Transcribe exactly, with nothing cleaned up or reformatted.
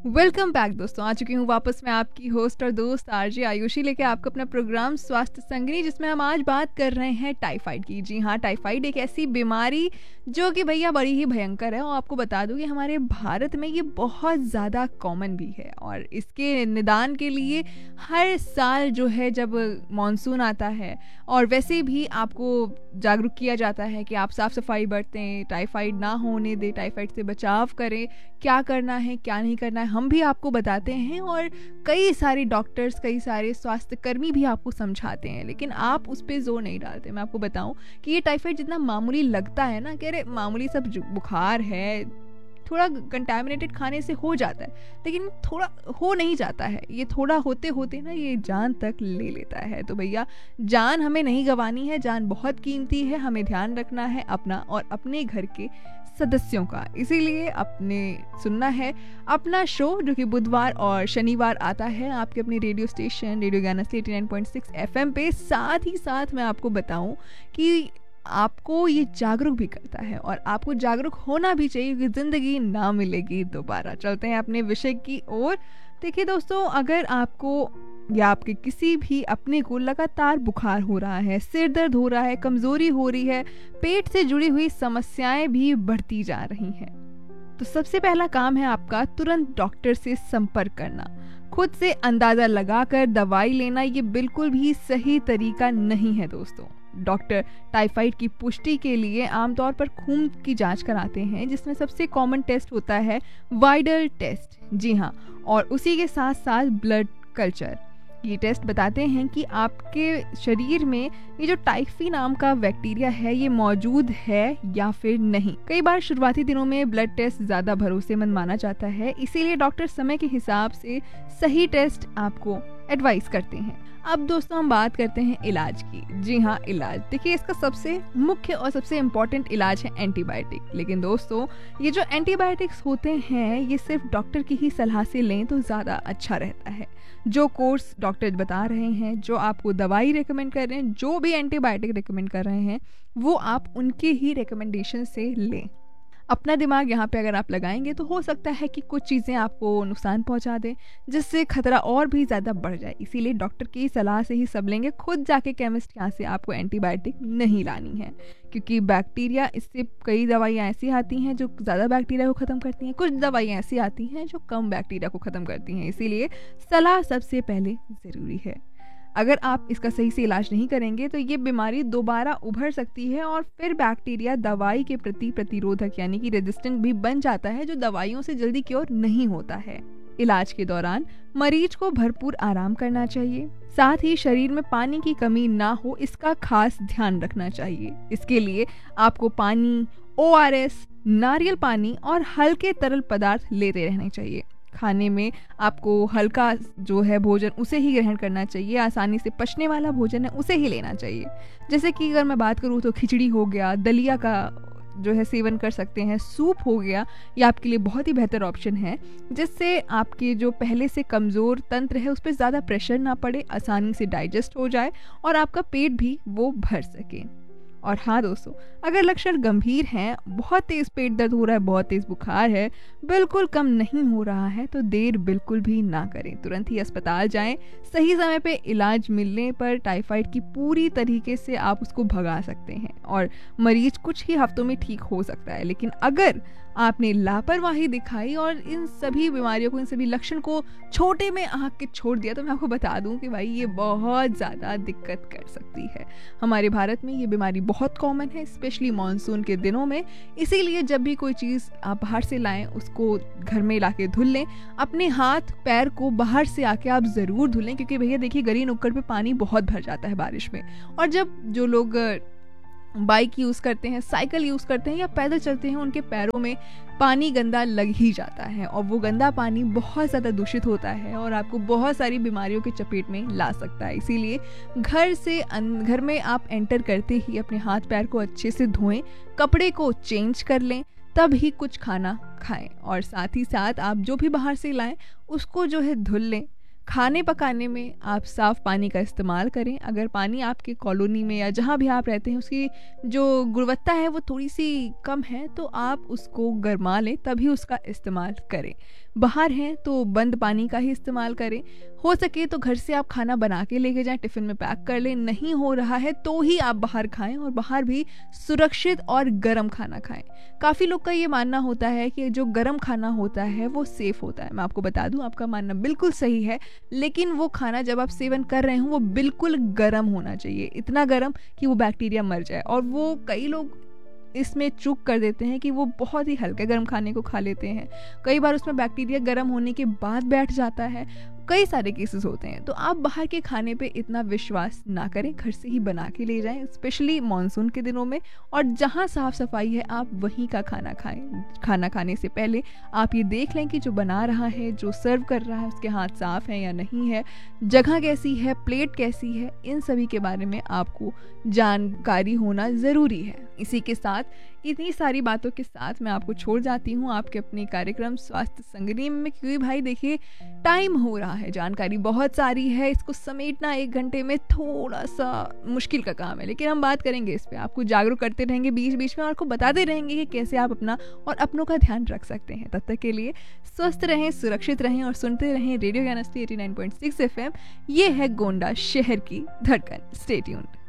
Welcome back दोस्तों, आ चुकी हूँ वापस मैं आपकी होस्ट और दोस्त आरजे आयुषी लेके आपका अपना प्रोग्राम स्वास्थ्य संगिनी, जिसमें हम आज बात कर रहे हैं टाइफाइड की। जी हाँ, टाइफाइड एक ऐसी बीमारी जो कि भैया बड़ी ही भयंकर है और आपको बता दूँ कि हमारे भारत में ये बहुत ज़्यादा कॉमन भी है और इसके निदान के लिए हर साल जो है जब मानसून आता है और वैसे भी आपको जागरूक किया जाता है कि आप साफ़ सफाई बरतें, टाइफाइड ना होने दें, टाइफाइड से बचाव करें, क्या करना है क्या नहीं करना है हम भी आपको बताते हैं और कई सारे डॉक्टर्स, कई सारे स्वास्थ्य कर्मी भी आपको समझाते हैं, लेकिन आप उस पर जोर नहीं डालते। मैं आपको बताऊं कि ये टाइफाइड जितना मामूली लगता है ना, कि अरे मामूली सब बुखार है, थोड़ा कंटामिनेटेड खाने से हो जाता है, लेकिन थोड़ा हो नहीं जाता है। ये थोड़ा होते होते ना ये जान तक ले लेता है। तो भैया जान हमें नहीं गंवानी है, जान बहुत कीमती है, हमें ध्यान रखना है अपना और अपने घर के सदस्यों का। इसीलिए अपने सुनना है अपना शो जो कि बुधवार और शनिवार आता है आपके अपने रेडियो स्टेशन रेडियो ज्ञान eighty nine point six FM पे। साथ ही साथ मैं आपको बताऊं कि आपको ये जागरूक भी करता है और आपको जागरूक होना भी चाहिए क्योंकि ज़िंदगी ना मिलेगी दोबारा। चलते हैं अपने विषय की ओर। देखिए दोस्तों, अगर आपको या आपके किसी भी अपने को लगातार बुखार हो रहा है, सिर दर्द हो रहा है, कमज़ोरी हो रही है, पेट से जुड़ी हुई समस्याएं भी बढ़ती जा रही हैं, तो सबसे पहला काम है आपका तुरंत डॉक्टर से संपर्क करना। खुद से अंदाज़ा लगाकर दवाई लेना ये बिल्कुल भी सही तरीका नहीं है दोस्तों। डॉक्टर टाइफाइड की पुष्टि के लिए आमतौर पर खून की जांच कराते हैं, जिसमें सबसे कॉमन टेस्ट होता है वाइडल टेस्ट। जी हाँ, और उसी के साथ साथ ब्लड कल्चर। ये टेस्ट बताते हैं कि आपके शरीर में ये जो टाइफी नाम का बैक्टीरिया है ये मौजूद है या फिर नहीं। कई बार शुरुआती दिनों में ब्लड टेस्ट ज़्यादा भरोसेमंद माना जाता है, इसीलिए डॉक्टर समय के हिसाब से सही टेस्ट आपको एडवाइस करते हैं। अब दोस्तों हम बात करते हैं इलाज की। जी हाँ, इलाज। देखिए, इसका सबसे मुख्य और सबसे इम्पॉर्टेंट इलाज है एंटीबायोटिक। लेकिन दोस्तों ये जो एंटीबायोटिक्स होते हैं ये सिर्फ डॉक्टर की ही सलाह से लें तो ज़्यादा अच्छा रहता है। जो कोर्स डॉक्टर बता रहे हैं, जो आपको दवाई रिकमेंड कर रहे हैं, जो भी एंटीबायोटिक रिकमेंड कर रहे हैं, वो आप उनके ही रिकमेंडेशन से लें। अपना दिमाग यहाँ पे अगर आप लगाएंगे तो हो सकता है कि कुछ चीज़ें आपको नुकसान पहुँचा दें, जिससे खतरा और भी ज़्यादा बढ़ जाए। इसीलिए डॉक्टर की सलाह से ही सब लेंगे। खुद जाके केमिस्ट यहाँ से आपको एंटीबायोटिक नहीं लानी है, क्योंकि बैक्टीरिया, इससे कई दवाइयाँ ऐसी आती हैं जो ज़्यादा बैक्टीरिया को ख़त्म करती हैं, कुछ दवाइयाँ ऐसी आती हैं जो कम बैक्टीरिया को ख़त्म करती हैं। इसीलिए सलाह सबसे पहले ज़रूरी है। अगर आप इसका सही से इलाज नहीं करेंगे तो ये बीमारी दोबारा उभर सकती है और फिर बैक्टीरिया दवाई के प्रति प्रतिरोधक यानी कि रेजिस्टेंट भी बन जाता है, जो दवाइयों से जल्दी क्योर नहीं होता है। इलाज के दौरान मरीज को भरपूर आराम करना चाहिए, साथ ही शरीर में पानी की कमी ना हो इसका खास ध्यान रखना चाहिए। इसके लिए आपको पानी, ओ आर एस, नारियल पानी और हल्के तरल पदार्थ लेते रहने चाहिए। खाने में आपको हल्का जो है भोजन उसे ही ग्रहण करना चाहिए, आसानी से पचने वाला भोजन है उसे ही लेना चाहिए। जैसे कि अगर मैं बात करूँ तो खिचड़ी हो गया, दलिया का जो है सेवन कर सकते हैं, सूप हो गया, ये आपके लिए बहुत ही बेहतर ऑप्शन है, जिससे आपके जो पहले से कमज़ोर तंत्र है उस पर ज़्यादा प्रेशर ना पड़े, आसानी से डाइजेस्ट हो जाए और आपका पेट भी वो भर सके। और हाँ दोस्तों, अगर लक्षण गंभीर हैं, बहुत तेज़ पेट दर्द हो रहा है, बहुत तेज़ बुखार है, बिल्कुल कम नहीं हो रहा है, तो देर बिल्कुल भी ना करें, तुरंत ही अस्पताल जाएं। सही समय पे इलाज मिलने पर टाइफाइड की पूरी तरीके से आप उसको भगा सकते हैं और मरीज कुछ ही हफ्तों में ठीक हो सकता है। लेकिन अगर आपने लापरवाही दिखाई और इन सभी बीमारियों को, इन सभी लक्षण को छोटे में आँख के छोड़ दिया, तो मैं आपको बता दूं कि भाई ये बहुत ज़्यादा दिक्कत कर सकती है। हमारे भारत में ये बीमारी बहुत कॉमन है, स्पेशली मानसून के दिनों में। इसीलिए जब भी कोई चीज़ आप बाहर से लाएं उसको घर में ला के धुल लें। अपने हाथ पैर को बाहर से आके आप ज़रूर धुल लें, क्योंकि भैया देखिए गली नुक्कड़ पे पानी बहुत भर जाता है बारिश में, और जब जो लोग बाइक यूज़ करते हैं, साइकिल यूज़ करते हैं या पैदल चलते हैं, उनके पैरों में पानी गंदा लग ही जाता है और वो गंदा पानी बहुत ज़्यादा दूषित होता है और आपको बहुत सारी बीमारियों के चपेट में ला सकता है। इसीलिए घर से घर में आप एंटर करते ही अपने हाथ पैर को अच्छे से धोएं, कपड़े को चेंज कर लें, तब ही कुछ खाना खाएं और साथ ही साथ आप जो भी बाहर से लाएं उसको जो है धुल लें। खाने पकाने में आप साफ़ पानी का इस्तेमाल करें। अगर पानी आपके कॉलोनी में या जहाँ भी आप रहते हैं उसकी जो गुणवत्ता है वो थोड़ी सी कम है तो आप उसको गरमा लें, तभी उसका इस्तेमाल करें। बाहर हैं तो बंद पानी का ही इस्तेमाल करें। हो सके तो घर से आप खाना बना के लेके जाएं, टिफ़िन में पैक कर लें। नहीं हो रहा है तो ही आप बाहर खाएं और बाहर भी सुरक्षित और गर्म खाना खाएं। काफ़ी लोग का ये मानना होता है कि जो गर्म खाना होता है वो सेफ़ होता है। मैं आपको बता दूं, आपका मानना बिल्कुल सही है, लेकिन वो खाना जब आप सेवन कर रहे हो वो बिल्कुल गर्म होना चाहिए, इतना गर्म कि वो बैक्टीरिया मर जाए। और वो कई लोग इसमें चूक कर देते हैं कि वो बहुत ही हल्के गर्म खाने को खा लेते हैं। कई बार उसमें बैक्टीरिया गर्म होने के बाद बैठ जाता है, कई सारे केसेस होते हैं। तो आप बाहर के खाने पे इतना विश्वास ना करें, घर से ही बना के ले जाएं, स्पेशली मानसून के दिनों में। और जहाँ साफ सफाई है आप वहीं का खाना खाएं। खाना खाने से पहले आप ये देख लें कि जो बना रहा है, जो सर्व कर रहा है, उसके हाथ साफ हैं या नहीं है, जगह कैसी है, प्लेट कैसी है, इन सभी के बारे में आपको जानकारी होना ज़रूरी है। इसी के साथ, इतनी सारी बातों के साथ मैं आपको छोड़ जाती हूँ आपके अपने कार्यक्रम स्वास्थ्य संगनी में, क्योंकि भाई देखिए टाइम हो रहा है, जानकारी बहुत सारी है, इसको समेटना एक घंटे में थोड़ा सा मुश्किल का काम है। लेकिन हम बात करेंगे इस पे, आपको जागरूक करते रहेंगे बीच बीच में और आपको बताते रहेंगे कि कैसे आप अपना और अपनों का ध्यान रख सकते हैं। तब तक के लिए स्वस्थ रहें, सुरक्षित रहें और सुनते रहें रेडियो ज्ञान अस्सी eighty nine point six F M. ये है गोंडा शहर की धड़कन। Stay tuned.